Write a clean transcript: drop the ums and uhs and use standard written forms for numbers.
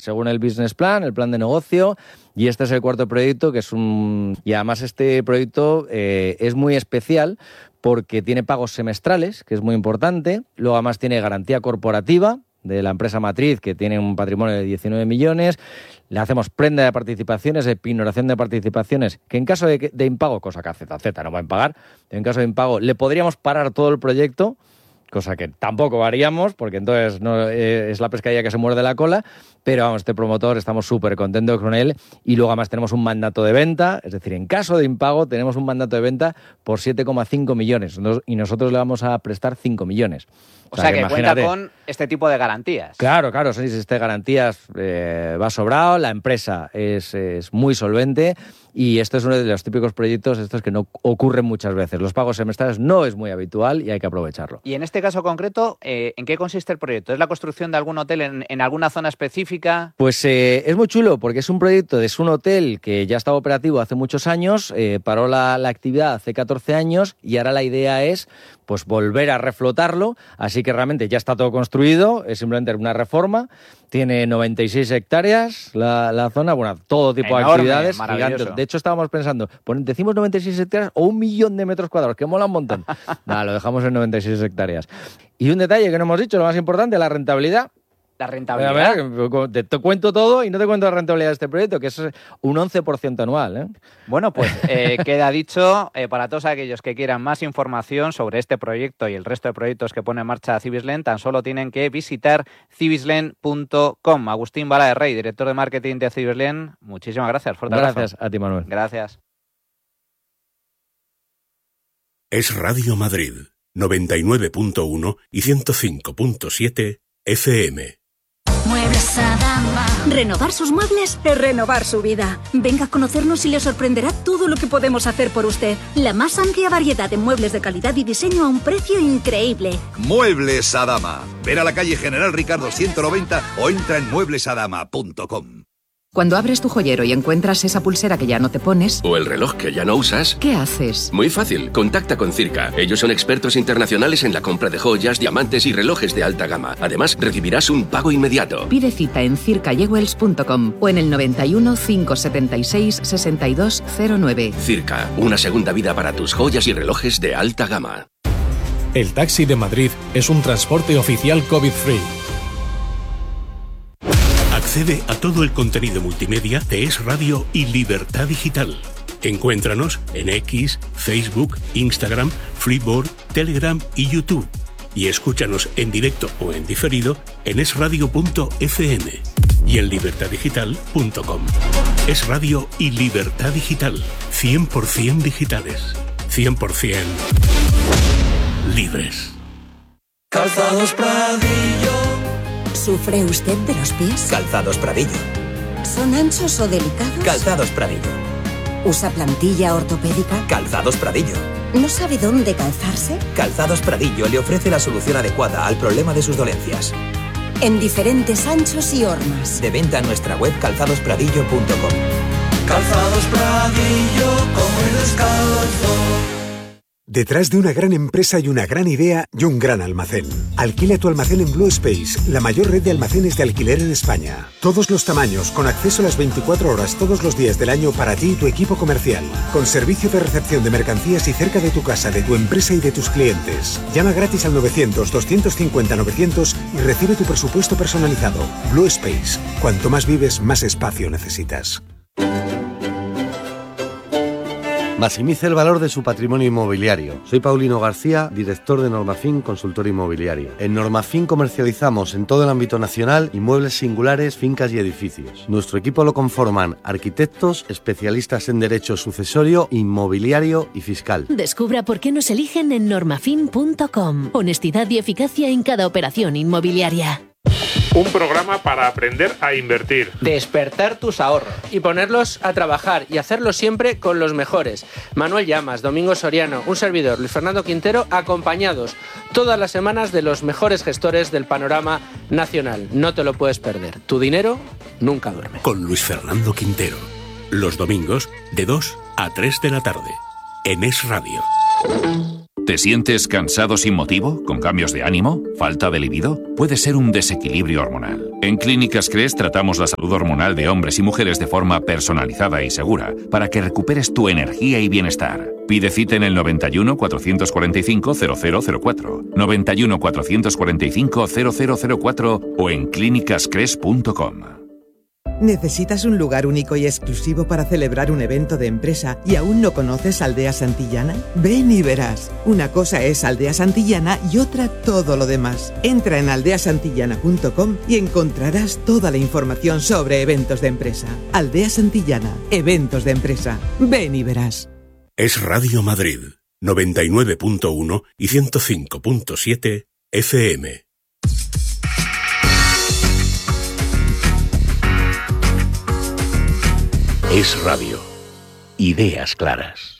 según el business plan, el plan de negocio, y este es el cuarto proyecto, que es y además este proyecto es muy especial porque tiene pagos semestrales, que es muy importante, luego además tiene garantía corporativa de la empresa matriz, que tiene un patrimonio de 19 millones, le hacemos prenda de participaciones, pignoración de participaciones, que en caso de impago, cosa que AZZ no va a impagar, en caso de impago le podríamos parar todo el proyecto, cosa que tampoco haríamos, porque entonces no es la pescadilla que se muerde la cola, pero vamos, este promotor estamos súper contentos con él, y luego además tenemos un mandato de venta, es decir, en caso de impago tenemos un mandato de venta por 7,5 millones, y nosotros le vamos a prestar 5 millones. O sea que cuenta con este tipo de garantías. Claro, sí, este garantías va sobrado, la empresa es muy solvente, y esto es uno de los típicos proyectos estos que no ocurren muchas veces. Los pagos semestrales no es muy habitual y hay que aprovecharlo. Y en este caso concreto, ¿en qué consiste el proyecto? ¿Es la construcción de algún hotel en alguna zona específica? Pues es muy chulo porque es un proyecto, es un hotel que ya estaba operativo hace muchos años, paró la actividad hace 14 años y ahora la idea es pues volver a reflotarlo, así que realmente ya está todo construido, es simplemente una reforma, tiene 96 hectáreas la zona, bueno, todo tipo enorme, de actividades gigantes. De hecho, estábamos pensando, decimos 96 hectáreas o 1 millón de metros cuadrados, que mola un montón. Nada, lo dejamos en 96 hectáreas. Y un detalle que no hemos dicho, lo más importante, la rentabilidad. La rentabilidad. Te cuento todo y no te cuento la rentabilidad de este proyecto, que es un 11% anual, ¿eh? Bueno, pues queda dicho, para todos aquellos que quieran más información sobre este proyecto y el resto de proyectos que pone en marcha Cibislen, tan solo tienen que visitar cibislen.com. Agustín Bala de Rey, director de marketing de Cibislen, muchísimas gracias. Fuerte abrazo. Gracias a ti, Manuel. Gracias. Es Radio Madrid, 99.1 y 105.7 FM. Muebles Adama. Renovar sus muebles es renovar su vida. Venga a conocernos y le sorprenderá todo lo que podemos hacer por usted. La más amplia variedad de muebles de calidad y diseño a un precio increíble. Muebles Adama. Ven a la calle General Ricardo 190 o entra en mueblesadama.com. Cuando abres tu joyero y encuentras esa pulsera que ya no te pones... O el reloj que ya no usas... ¿Qué haces? Muy fácil, contacta con Circa. Ellos son expertos internacionales en la compra de joyas, diamantes y relojes de alta gama. Además, recibirás un pago inmediato. Pide cita en circayewells.com o en el 91 576 6209. Circa, una segunda vida para tus joyas y relojes de alta gama. El taxi de Madrid es un transporte oficial COVID-free. Accede a todo el contenido multimedia de Es Radio y Libertad Digital. Encuéntranos en X, Facebook, Instagram, Freeboard, Telegram y YouTube. Y escúchanos en directo o en diferido en esradio.fm y en libertaddigital.com. Es Radio y Libertad Digital. 100% digitales. 100% libres. Calzados Pradillo. ¿Sufre usted de los pies? Calzados Pradillo. ¿Son anchos o delicados? Calzados Pradillo. ¿Usa plantilla ortopédica? Calzados Pradillo. ¿No sabe dónde calzarse? Calzados Pradillo le ofrece la solución adecuada al problema de sus dolencias. En diferentes anchos y hormas. De venta en nuestra web calzadospradillo.com. Calzados Pradillo, como el descalzo. Detrás de una gran empresa y una gran idea y un gran almacén. Alquila tu almacén en Blue Space, la mayor red de almacenes de alquiler en España. Todos los tamaños, con acceso a las 24 horas todos los días del año para ti y tu equipo comercial. Con servicio de recepción de mercancías y cerca de tu casa, de tu empresa y de tus clientes. Llama gratis al 900-250-900 y recibe tu presupuesto personalizado. Blue Space. Cuanto más vives, más espacio necesitas. Maximice el valor de su patrimonio inmobiliario. Soy Paulino García, director de Normafin Consultor Inmobiliario. En Normafin comercializamos en todo el ámbito nacional inmuebles singulares, fincas y edificios. Nuestro equipo lo conforman arquitectos, especialistas en derecho sucesorio, inmobiliario y fiscal. Descubra por qué nos eligen en normafin.com. Honestidad y eficacia en cada operación inmobiliaria. Un programa para aprender a invertir. Despertar tus ahorros. Y ponerlos a trabajar y hacerlo siempre con los mejores. Manuel Llamas, Domingo Soriano, un servidor, Luis Fernando Quintero, acompañados todas las semanas de los mejores gestores del panorama nacional. No te lo puedes perder. Tu dinero nunca duerme. Con Luis Fernando Quintero. Los domingos de 2 a 3 de la tarde. En Es Radio. ¿Te sientes cansado sin motivo? ¿Con cambios de ánimo? ¿Falta de libido? Puede ser un desequilibrio hormonal. En Clínicas CRES tratamos la salud hormonal de hombres y mujeres de forma personalizada y segura para que recuperes tu energía y bienestar. Pide cita en el 91 445 0004, 91 445 0004 o en clínicascres.com. ¿Necesitas un lugar único y exclusivo para celebrar un evento de empresa y aún no conoces Aldea Santillana? Ven y verás. Una cosa es Aldea Santillana y otra todo lo demás. Entra en aldeasantillana.com y encontrarás toda la información sobre eventos de empresa. Aldea Santillana, eventos de empresa. Ven y verás. Es Radio Madrid, 99.1 y 105.7 FM. Es Radio. Ideas claras.